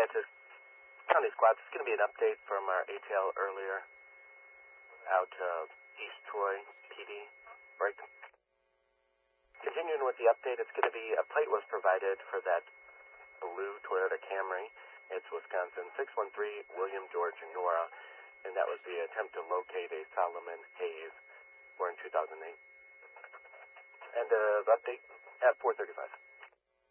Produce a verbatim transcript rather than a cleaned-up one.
Dispatches, County Squad. This is going to be an update from our A T L earlier out of East Troy P D. Break. Continuing with the update, it's going to be a plate was provided for that blue Toyota Camry. It's Wisconsin six one three William George Nora, and that was the attempt to locate a Solomon Hayes born in two thousand eight. And uh, the update at four thirty-five.